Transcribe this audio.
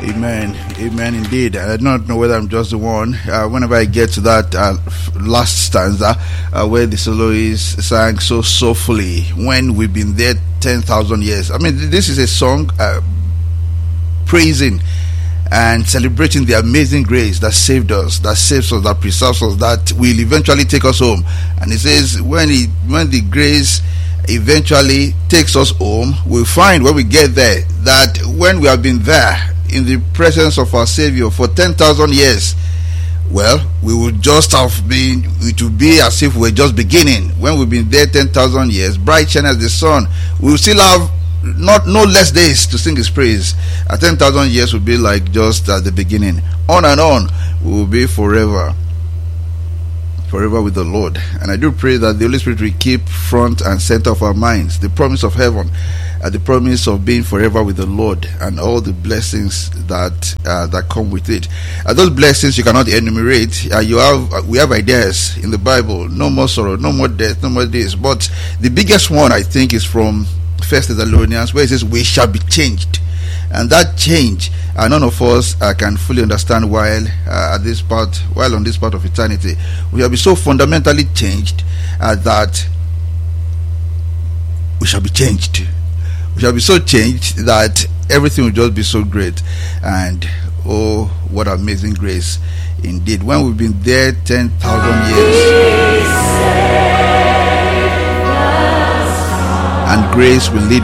Amen. Amen indeed. I do not know whether I'm just the one. Whenever I get to that last stanza where the soloist sang so soulfully, when we've been there 10,000 years. I mean, this is a song praising and celebrating the amazing grace that saved us, that saves us, that preserves us, that will eventually take us home. And it says when the grace eventually takes us home, we'll find when we get there that when we have been there in the presence of our Savior for 10,000 years, well, we would just have been, it would be as if we're just beginning. When we've been there 10,000 years, bright shine as the sun, we will still have no less days to sing His praise. 10,000 years will be like just at the beginning. On and on, we will be forever with the Lord. And I do pray that the Holy Spirit will keep front and center of our minds the promise of heaven, the promise of being forever with the Lord, and all the blessings that come with it. Those blessings you cannot enumerate. We have ideas in the Bible: no more sorrow, no more death, no more this. But the biggest one, I think, is from 1 Thessalonians, where it says we shall be changed. And that change, none of us can fully understand while on this part of eternity. We shall be so fundamentally changed that we shall be changed. We shall be so changed that everything will just be so great. And oh, what amazing grace indeed. When we've been there 10,000 years, and grace will lead